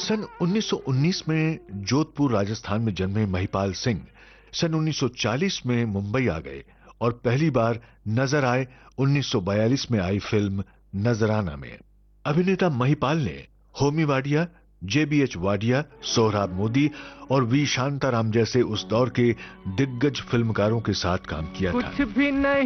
सन 1919 में जोधपुर राजस्थान में जन्मे महिपाल सिंह सन 1940 में मुंबई आ गए और पहली बार नजर आए 1942 में आई फिल्म नजराना में। अभिनेता महिपाल ने होमी वाडिया, जेबीएच वाडिया, सोहराब मोदी और वी शांताराम जैसे उस दौर के दिग्गज फिल्मकारों के साथ काम किया था। कुछ भी नहीं